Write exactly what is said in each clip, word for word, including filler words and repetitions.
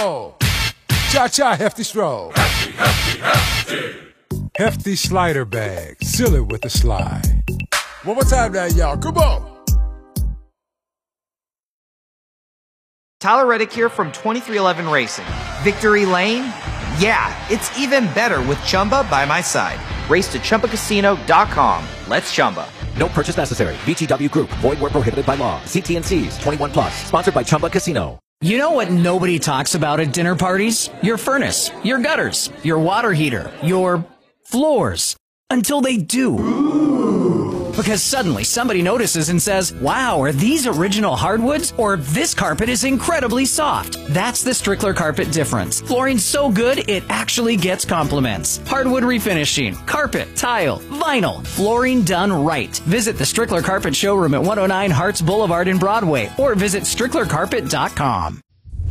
roll. Cha-cha, hefty stroll. Hefty, hefty, hefty. Hefty slider bag. Seal it with a slide. One more time now, y'all. Come on. Tyler Reddick here from twenty-three eleven Racing. Victory Lane? Yeah, it's even better with Chumba by my side. Race to Chumba Casino dot com. Let's Chumba. No purchase necessary. V G W Group. Void where prohibited by law. See T N Cs. twenty-one plus. Sponsored by Chumba Casino. You know what nobody talks about at dinner parties? Your furnace, your gutters, your water heater, your floors. Until they do. Because suddenly somebody notices and says, wow, are these original hardwoods? Or this carpet is incredibly soft. That's the Strickler carpet difference. Flooring's so good, it actually gets compliments. Hardwood refinishing, carpet, tile, vinyl, flooring done right. Visit the Strickler Carpet Showroom at one oh nine Harts Boulevard in Broadway or visit strickler carpet dot com.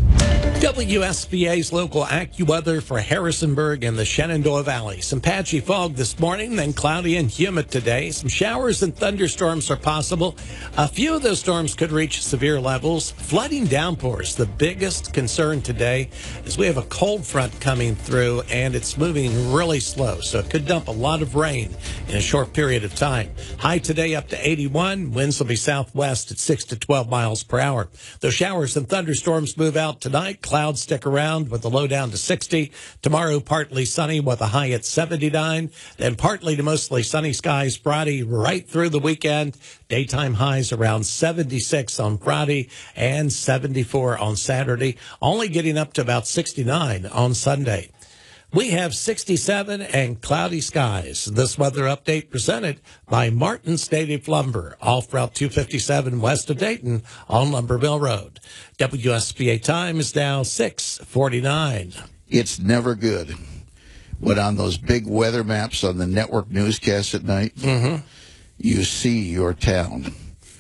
W S B A's local AccuWeather for Harrisonburg and the Shenandoah Valley. Some patchy fog this morning, then cloudy and humid today. Some showers and thunderstorms are possible. A few of those storms could reach severe levels. Flooding downpours, the biggest concern today, as we have a cold front coming through, and it's moving really slow, so it could dump a lot of rain in a short period of time. High today up to eighty-one. Winds will be southwest at six to twelve miles per hour. Those showers and thunderstorms move out tonight. Clouds stick around with the low down to sixty. Tomorrow, partly sunny with a high at seventy-nine. Then partly to mostly sunny skies Friday right through the weekend. Daytime highs around seventy-six on Friday and seventy-four on Saturday. Only getting up to about sixty-nine on Sunday. We have sixty-seven and cloudy skies. This weather update presented by Martin's Native Lumber, off Route two fifty-seven west of Dayton on Lumberville Road. W S B A time is now six forty-nine. It's never good when on those big weather maps on the network newscasts at night, mm-hmm. you see your town.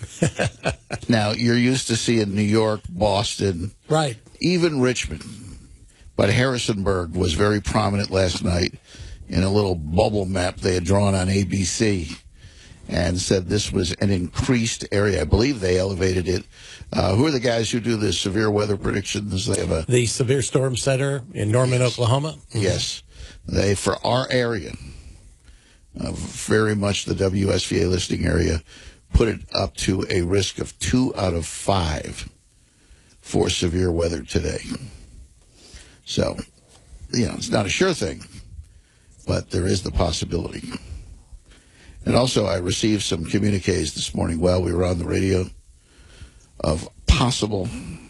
Now, you're used to seeing New York, Boston, right, even Richmond. But Harrisonburg was very prominent last night in a little bubble map they had drawn on A B C and said this was an increased area. I believe they elevated it. Uh, who are the guys who do the severe weather predictions? They have a the Severe Storm Center in Norman, yes. Oklahoma. Mm-hmm. Yes. They, for our area, uh, very much the W S V A listing area, put it up to a risk of two out of five for severe weather today. So, you know, it's not a sure thing, but there is the possibility. And also, I received some communiques this morning while we were on the radio of possible